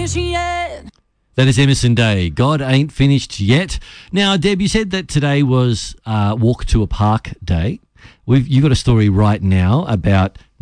finished yet. That is Emerson Day. God ain't finished yet. Now, Deb, you said that today was Walk to a Park Day. You've got a story right now about